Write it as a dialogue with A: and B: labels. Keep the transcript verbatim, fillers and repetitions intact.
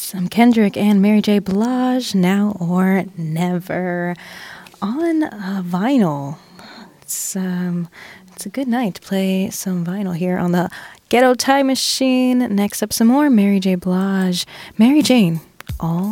A: Some Kendrick and Mary J. Blige, Now or Never, on uh, vinyl. It's um, it's a good night to play some vinyl here on the Ghetto Time Machine. Next up, some more Mary J. Blige, Mary Jane, All